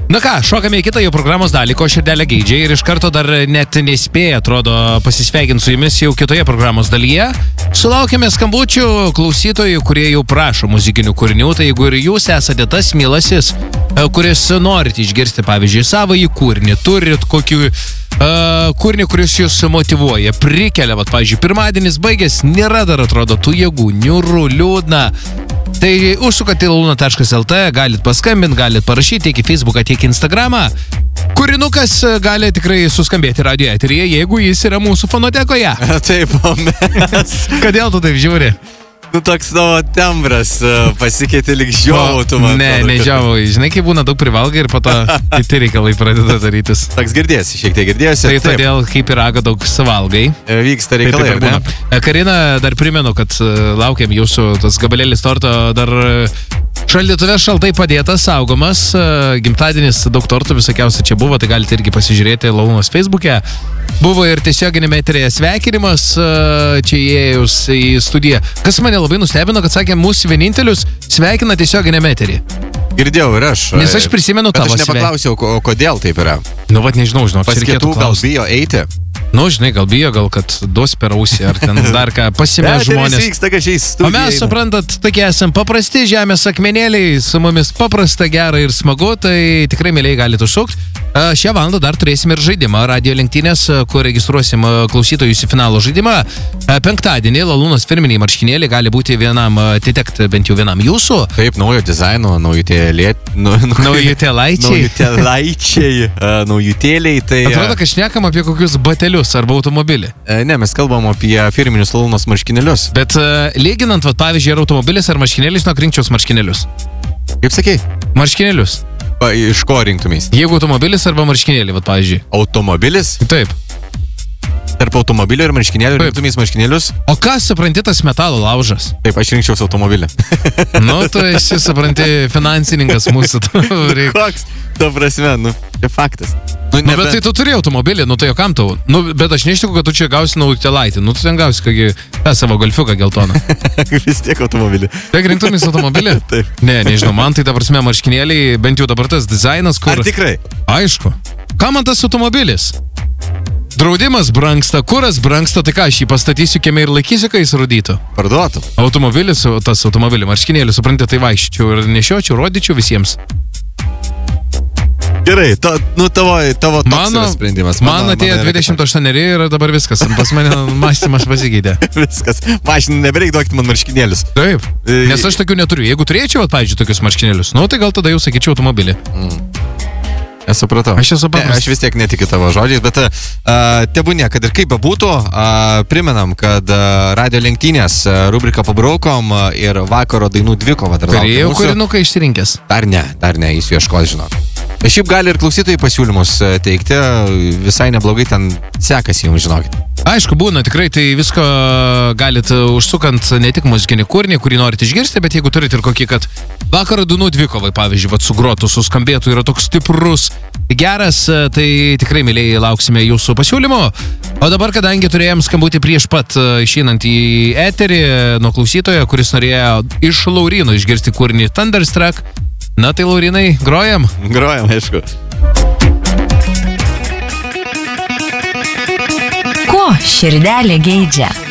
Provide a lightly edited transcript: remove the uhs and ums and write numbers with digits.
Na ką, šokame į kitą jau programos dalį, ko širdelė geidžia ir iš karto dar net nespėja, atrodo, pasisveikinti su jumis jau kitoje programos dalyje. Sulaukėme skambučių klausytojų, kurie jau prašo muzikinių kūrinių, tai jeigu ir jūs esate tas mielasis, kuris norite išgirsti, pavyzdžiui, savąjį kūrinį, turit kokį kūrinį, kuris jūs motyvuoja, prikelia, pavyzdžiui, pirmadienis baigės, nėra dar atrodo tų jėgų, niūrų, liūdna. Tai užsukat į laluna.lt, galit paskambinti, galit parašyti tiek į Facebooką, tiek į Instagramą. Kūrinukas gali tikrai suskambėti radio eteryje, jeigu jis yra mūsų fonotekoje. Taip, o mes. Kodėl tu taip žiūri? Nu, toks tavo tembras pasikeitė lyg žiovau, tu man. Ne žiovau. Žinai, kai būna daug privalgai ir po to kiti reikalai pradeda darytis. Toks girdėsi, šiek tiek girdėsi. Tai todėl, kaip ir raga daug savalgai. Vyksta reikalai, ar ne? Karina, dar primenu, kad laukiam jūsų tas gabalėlis torto dar šaldytuve šaltai padėtas, saugomas. Gimtadienis, daug tortų visokiausia čia buvo, tai galite irgi pasižiūrėti Lalunos Facebook'e. Buvo ir tiesioginėme eteryje sveikinimas čia įėjus į studiją. Kas mane labai nustebino, kad sakė, mūsų vienintelius sveikina tiesioginėme eteryje. Girdėjau ir aš. Nes aš prisimenu tavo aš nepaklausiau, kodėl taip yra. Nu, nežinau, pas kitų gal bijo eiti. Nu, žinai, gal bijo, gal kad duos per ausį, ar ten dar ką, pasimė žmonės. O mes, suprantat, tokie esam paprasti žemės akmenėliai, su mumis paprasta, gera ir smagu, tai tikrai mėliai galite užsukti. Šią valandą dar turėsim ir žaidimą, radio lenktynės, kur registruosim klausytojus į finalo žaidimą. Penktadienį Lalunos firminiai marškinėliai gali būti vienam, atitekti bent jau vienam jūsų. Taip, naujo dizaino, naujutėliai, tai... Atrodo, kad šnekam apie kokius batelius arba automobilį. Ne, mes kalbam apie firminius Lalunos marškinėlius. Bet lyginant, pavyzdžiui, ar automobilis ar marškinėlis, rinkčiaus marškinėlius. Kaip sakei? Marškinėlius. Iš ko rinktumės? Jeigu automobilis arba marškinėlį, pavyzdžiui. Automobilis? Taip. Tarp automobilio ir marškinėlių rinktumės marškinėlius? O kas, supranti, tas metalo laužas? Taip, aš rinkčiaus automobilį. Nu, tu esi, supranti, finansininkas mūsų. Koks? To prasme, čia faktas. Bet tai tu turi automobilį, tai jo kam tau? Bet aš neištiku, kad tu čia gausi naujutėlaitį. Tu ten gausi kokį savo golfiuką geltoną. Vis tiek automobilį. Tiek rinktumės automobilį? Taip. Ne, nežinau, man tai, ta prasme, marškinėliai, bent jau dabar tas dizainas, kur... Ar tikrai? Aišku. Ką man tas automobilis? Draudimas brangsta, kuras brangsta, tai ką, aš jį pastatysiu kieme ir laikysiu, kai jis rudytų. Parduotų. Automobilis, tas automobilį, marškinėlį, suprantate, tai vaikščiau ir nešiočiau, rodyčiau visiems. Gerai, tavo toks yra sprendimas. Man atėjo 28 ir dabar viskas, pas mane mąstymas pasikeitė. Viskas, mašinai nebereik duokti man marškinėlius. Taip, nes aš tokių neturiu. Jeigu turėčiau, pavyzdžiui, tokius marškinėlius, tai gal tada jau sakyčiau automobilį. Aš supratau. Aš vis tiek netikiu tavo žodžiais, bet tebūnė, kad ir kaip bebūtų, primenam, kad radio lenktynės rubriką pabraukom ir vakaro dainų dvikova dar laukia mūsų. Turėjau kūrinuką išsirinkęs? Dar ne, jis ieškos, žinot. Šiaip gali ir klausytojai pasiūlymus teikti, visai neblogai ten sekasi jums, žinokit. Aišku, būna tikrai, tai visko galit užsukant ne tik muzikinį kūrinį, kurį norite išgirsti, bet jeigu turit ir kokį, kad vakaro dainų dvikovai, pavyzdžiui, su grotu suskambėtų, yra toks stiprus, geras, tai tikrai mėliai lauksime jūsų pasiūlymų. O dabar, kadangi turėjom skambutį prieš pat išeinant į eterį nuo klausytojo, kuris norėjo iš Lauryno išgirsti kūrinį Thunderstruck, na tai Laurynai, grojam? Grojam, aišku. Ko širdelė geidžia?